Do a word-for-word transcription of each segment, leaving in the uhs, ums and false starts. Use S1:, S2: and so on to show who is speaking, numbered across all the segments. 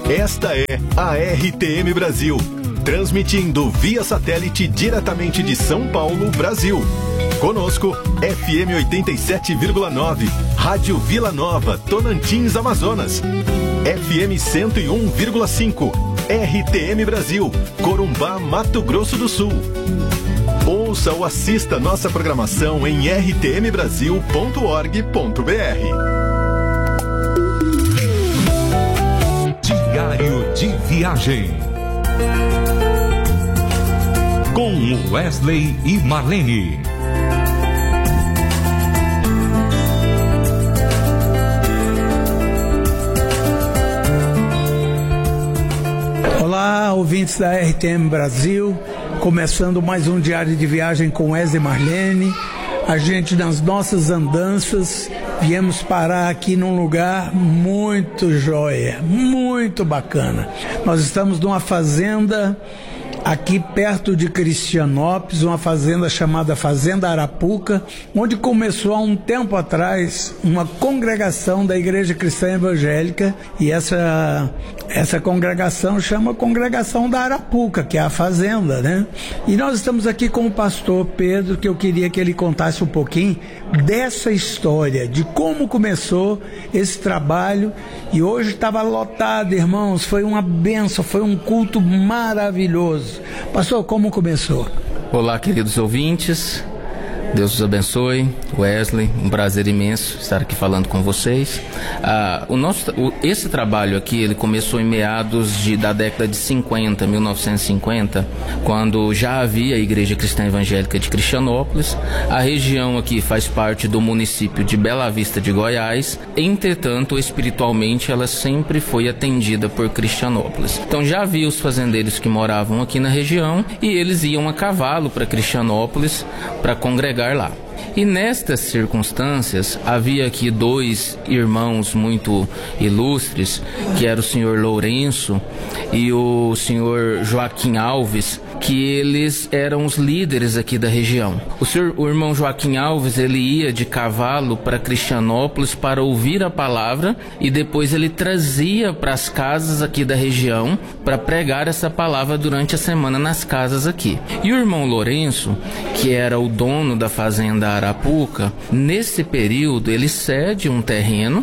S1: Esta é a R T M Brasil, transmitindo via satélite diretamente de São Paulo, Brasil. Conosco, F M oitenta e sete vírgula nove, Rádio Vila Nova, Tonantins, Amazonas. F M cento e um vírgula cinco, R T M Brasil, Corumbá, Mato Grosso do Sul. Ouça ou assista nossa programação em r t m brasil ponto org ponto b r.
S2: Diário de Viagem com Wesley e Marlene.
S3: Olá, ouvintes da R T M Brasil, começando mais um Diário de Viagem com Wesley e Marlene. A gente, nas nossas andanças, viemos parar aqui num lugar muito joia, muito bacana. Nós estamos numa fazenda aqui perto de Cristianópolis, uma fazenda chamada Fazenda Arapuca, onde começou há um tempo atrás uma congregação da Igreja Cristã Evangélica, e essa, essa congregação chama Congregação da Arapuca, que é a fazenda, né? E nós estamos aqui com o pastor Pedro, que eu queria que ele contasse um pouquinho dessa história, de como começou esse trabalho. E hoje estava lotado, irmãos, foi uma bênção, foi um culto maravilhoso. Pastor, como começou?
S4: Olá, queridos ouvintes, Deus os abençoe. Wesley, um prazer imenso estar aqui falando com vocês. Ah, o nosso, o, esse trabalho aqui, ele começou em meados de, da década de cinquenta, mil novecentos e cinquenta, quando já havia a Igreja Cristã Evangélica de Cristianópolis. A região aqui faz parte do município de Bela Vista de Goiás. Entretanto, espiritualmente, ela sempre foi atendida por Cristianópolis. Então já havia os fazendeiros que moravam aqui na região e eles iam a cavalo para Cristianópolis para congregar lá. E nestas circunstâncias, havia aqui dois irmãos muito ilustres, que era o senhor Lourenço e o senhor Joaquim Alves, que eles eram os líderes aqui da região. O, senhor, o irmão Joaquim Alves, ele ia de cavalo para Cristianópolis para ouvir a palavra, e depois ele trazia para as casas aqui da região para pregar essa palavra durante a semana nas casas aqui. E o irmão Lourenço, que era o dono da fazenda Arapuca, nesse período ele cede um terreno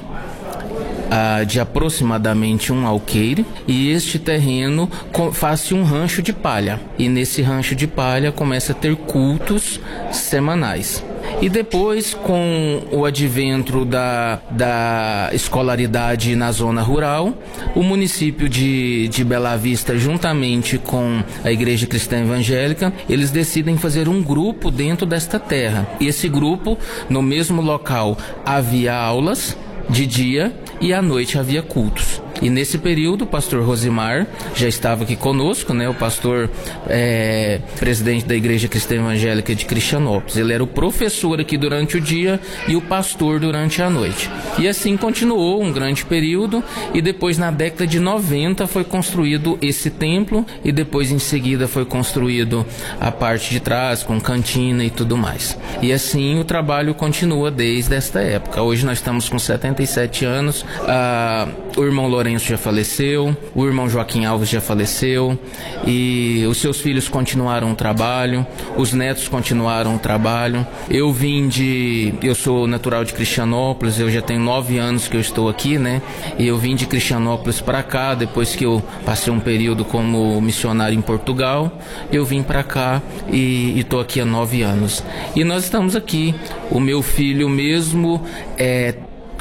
S4: Uh, de aproximadamente um alqueire, e este terreno faz-se um rancho de palha, e nesse rancho de palha começa a ter cultos semanais. E depois, com o advento da, da escolaridade na zona rural, o município de, de Bela Vista, juntamente com a Igreja Cristã Evangélica, eles decidem fazer um grupo dentro desta terra. E esse grupo, no mesmo local, havia aulas de dia e à noite havia cultos. E nesse período o pastor Rosimar já estava aqui conosco, né? O pastor é, presidente da Igreja Cristã Evangélica de Cristianópolis. Ele era o professor aqui durante o dia e o pastor durante a noite. E assim continuou um grande período, e depois na década de noventa foi construído esse templo, e depois em seguida foi construído a parte de trás com cantina e tudo mais. E assim o trabalho continua desde esta época. Hoje nós estamos com setenta e sete anos. Ah, o irmão Lourenço já faleceu, o irmão Joaquim Alves já faleceu, e os seus filhos continuaram o trabalho, os netos continuaram o trabalho. Eu vim de... eu sou natural de Cristianópolis, eu já tenho nove anos que eu estou aqui, né? E eu vim de Cristianópolis para cá, depois que eu passei um período como missionário em Portugal, eu vim para cá e estou aqui há nove anos. E nós estamos aqui, o meu filho mesmo é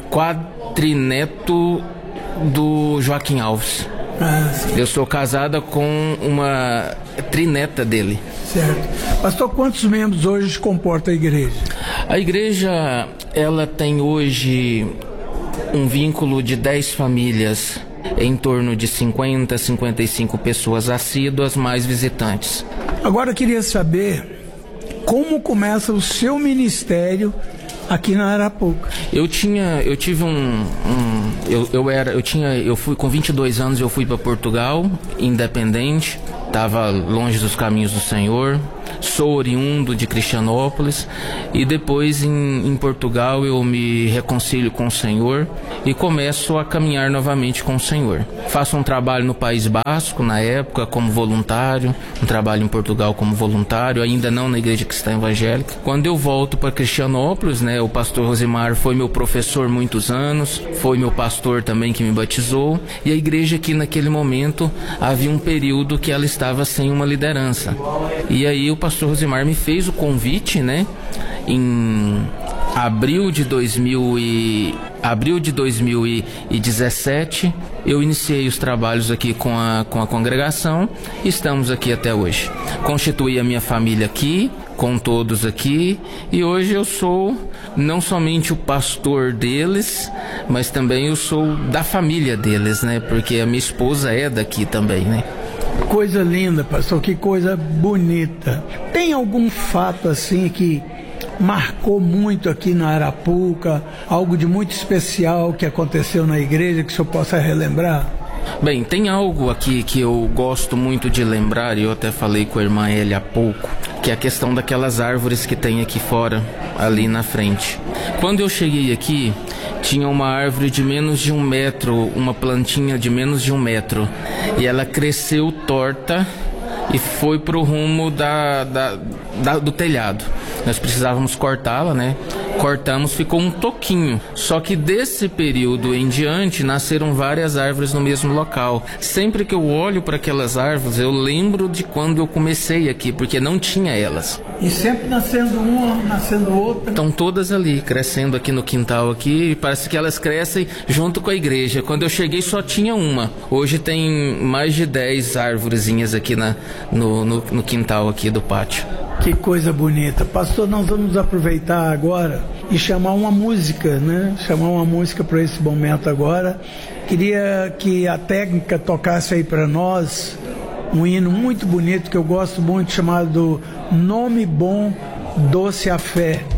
S4: quadrineto do Joaquim Alves. Ah, eu sou casada com uma trineta dele.
S3: Certo. Pastor, quantos membros hoje comporta a igreja?
S4: A igreja, ela tem hoje um vínculo de dez famílias, em torno de cinquenta, cinquenta e cinco pessoas assíduas, mais visitantes.
S3: Agora eu queria saber como começa o seu ministério aqui na Arapuca.
S4: Eu tinha, eu tive um, um eu, eu era, eu tinha, eu fui com vinte e dois anos, eu fui para Portugal, independente, estava longe dos caminhos do Senhor, sou oriundo de Cristianópolis e depois em, em Portugal eu me reconcilio com o Senhor e começo a caminhar novamente com o Senhor. Faço um trabalho no País Basco na época como voluntário, um trabalho em Portugal como voluntário, ainda não na Igreja Cristã Evangélica. Quando eu volto para Cristianópolis, né, o pastor Rosimar foi meu professor muitos anos, foi meu pastor também que me batizou, e a igreja aqui naquele momento havia um período que ela estava sem uma liderança. E aí o pastor Rosimar me fez o convite, né, em abril de dois mil e abril de dois mil e dezessete, eu iniciei os trabalhos aqui com a, com a congregação e estamos aqui até hoje. Constituí a minha família aqui, com todos aqui, e hoje eu sou não somente o pastor deles, mas também eu sou da família deles, né? Porque a minha esposa é daqui também, né?
S3: Coisa linda, pastor, que coisa bonita. Tem algum fato assim que marcou muito aqui na Arapuca, algo de muito especial que aconteceu na igreja que o senhor possa relembrar?
S4: Bem, tem algo aqui que eu gosto muito de lembrar, e eu até falei com a irmã Elia há pouco, que é a questão daquelas árvores que tem aqui fora, ali na frente. Quando eu cheguei aqui, tinha uma árvore de menos de um metro, uma plantinha de menos de um metro, e ela cresceu torta e foi para o rumo da, da, da, do telhado. Nós precisávamos cortá-la, né? Cortamos, ficou um toquinho. Só que desse período em diante nasceram várias árvores no mesmo local. Sempre que eu olho para aquelas árvores, eu lembro de quando eu comecei aqui, porque não tinha elas.
S3: E sempre nascendo uma, nascendo outra.
S4: Estão todas ali, crescendo aqui no quintal aqui, e parece que elas crescem junto com a igreja. Quando eu cheguei só tinha uma. Hoje tem mais de dez árvorezinhas aqui na, no, no, no quintal aqui do pátio.
S3: Que coisa bonita. Pastor, nós vamos aproveitar agora e chamar uma música, né? Chamar uma música para esse momento agora. Queria que a técnica tocasse aí para nós um hino muito bonito que eu gosto muito, chamado Nome Bom, Doce a Fé.